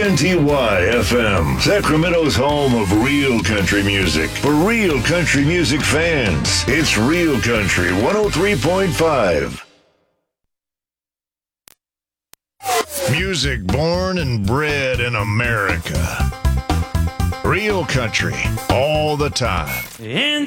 WNTY FM, Sacramento's home of real country music. For real country music fans, it's Real Country 103.5. Music born and bred in America. Real country, all the time. And